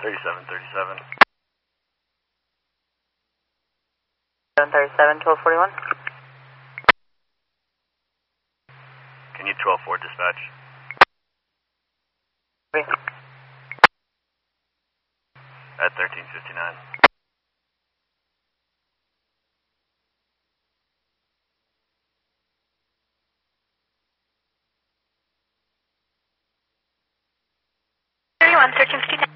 3737. 737, 1241. Can you 12-4 dispatch? Okay. At 1359. Search and